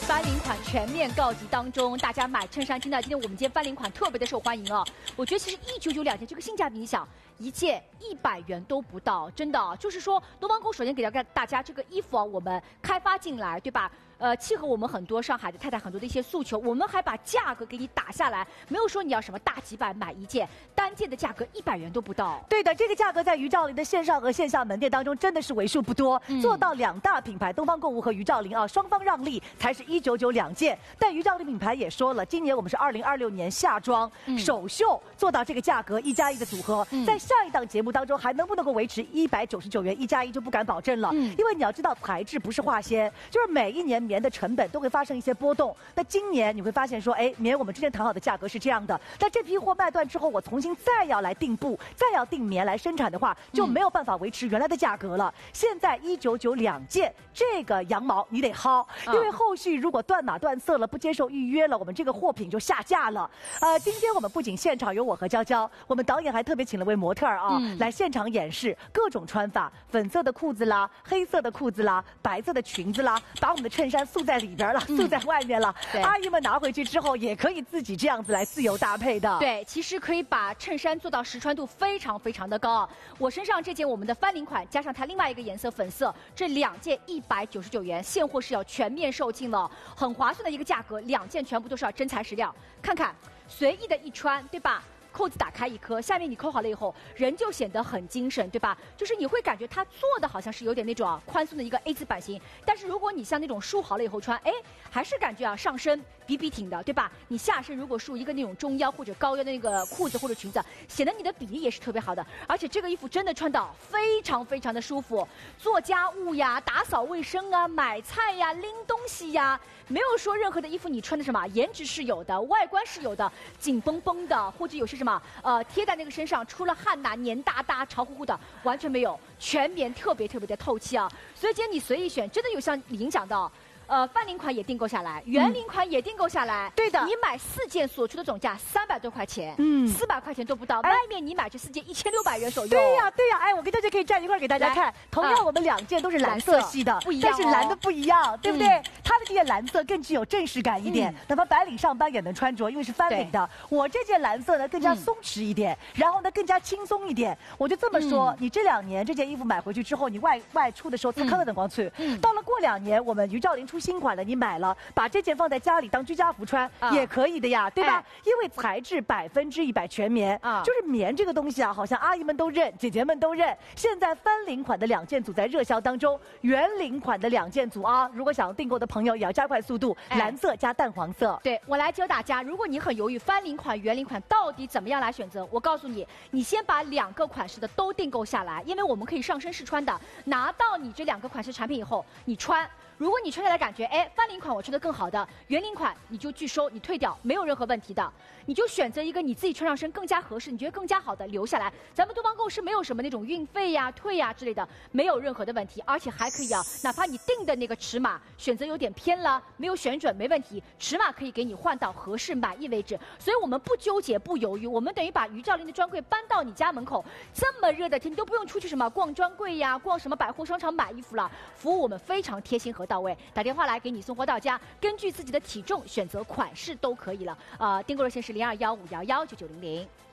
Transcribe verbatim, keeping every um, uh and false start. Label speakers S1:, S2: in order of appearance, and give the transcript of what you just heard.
S1: 翻领款全面告急当中，大家买衬衫真的，今天我们今天翻领款特别的受欢迎哦。我觉得其实一九九两件这个性价比，你想一件一百元都不到，真的就是说东方宫首先给大家大家这个衣服啊，我们开发进来，对吧？呃，契合我们很多上海的太太很多的一些诉求，我们还把价格给你打下来，没有说你要什么大几百买一件，单件的价格一百元都不到。
S2: 对的，这个价格在于兆林的线上和线下门店当中真的是为数不多，嗯、做到两大品牌东方购物和于兆林啊，双方让利才是一九九两件。但于兆林品牌也说了，今年我们是二零二六年夏装、嗯、首秀做到这个价格一加一的组合，嗯、在下一档节目当中还能不能够维持一百九十九元一加一就不敢保证了，嗯、因为你要知道材质不是化纤，就是每一年棉的成本都会发生一些波动。那今年你会发现说，哎，棉我们之前谈好的价格是这样的，但这批货卖断之后，我重新再要来定布，再要定棉来生产的话，就没有办法维持原来的价格了。嗯、现在一九九两件，这个羊毛你得薅，因为后续如果断码断色了，不接受预约了，我们这个货品就下架了。呃，今天我们不仅现场有我和娇娇，我们导演还特别请了位模特啊，嗯、来现场演示各种穿法，粉色的裤子啦，黑色的裤子啦，白色的裙子啦，把我们的衬衫束在里边了，束在外面了。嗯、阿姨们拿回去之后，也可以自己这样子来自由搭配的。
S1: 对，其实可以把衬衫做到实穿度非常非常的高。我身上这件我们的翻领款，加上它另外一个颜色粉色，这两件一百九十九元，现货是要全面售罄了，很划算的一个价格，两件全部都是要真材实料。看看，随意的一穿，对吧？扣子打开一颗，下面你扣好了以后，人就显得很精神，对吧？就是你会感觉它做的好像是有点那种啊宽松的一个 A 字版型，但是如果你像那种束好了以后穿，哎，还是感觉啊上身比比挺的，对吧？你下身如果束一个那种中腰或者高腰的那个裤子或者裙子，显得你的比例也是特别好的。而且这个衣服真的穿到非常非常的舒服，做家务呀、打扫卫生啊、买菜呀、拎东西呀，没有说任何的衣服你穿的什么颜值是有的，外观是有的，紧绷绷的，或者有些什么呃贴在那个身上出了汗呐、黏哒哒、潮乎乎的，完全没有，全棉特别特别的透气啊。所以今天你随意选，真的有像李莹讲到。呃，翻领款也订购下来，原领款也订购下来。嗯、对的，你买四件所出的总价三百多块钱，嗯，四百块钱都不到。外面你买这四件一千六百元左右。
S2: 对呀，对呀，哎，我跟大家可以站一块给大家看。同样，我们两件都是蓝色系的，
S1: 不一样、哦，
S2: 但是蓝的不一样，对不对？嗯、它的这件蓝色更具有正式感一点，哪怕白领上班也能穿着，因为是翻领的。我这件蓝色呢更加松弛一点，嗯、然后呢更加轻松一点。我就这么说，嗯、你这两年这件衣服买回去之后，你外外出的时候擦康的灯光去，嗯、到了过两年，我们于兆林出新款了，你买了。把这件放在家里当居家服穿、啊、也可以的呀，对吧？哎、因为材质百分之一百全棉啊，就是棉这个东西啊，好像阿姨们都认，姐姐们都认。现在翻领款的两件组在热销当中，原领款的两件组啊，如果想要订购的朋友也要加快速度，哎、蓝色加淡黄色。
S1: 对，我来教大家，如果你很犹豫翻领款、原领款到底怎么样来选择，我告诉你，你先把两个款式的都订购下来，因为我们可以上身试穿的。拿到你这两个款式产品以后，你穿。如果你穿下来感觉，哎，翻领款我穿的更好的，原领款你就拒收，你退掉，没有任何问题的。你就选择一个你自己穿上身更加合适，你觉得更加好的留下来。咱们东方购是没有什么那种运费呀、退呀之类的，没有任何的问题，而且还可以啊，哪怕你定的那个尺码选择有点偏了，没有选准没问题，尺码可以给你换到合适满意为止。所以我们不纠结不犹豫，我们等于把于兆林的专柜搬到你家门口。这么热的天，你都不用出去什么逛专柜呀、逛什么百货商场买衣服了，服务我们非常贴心和到位。打电话来给你送货到家，根据自己的体重选择款式都可以了。呃，订购热线是零二幺五幺幺九九零零。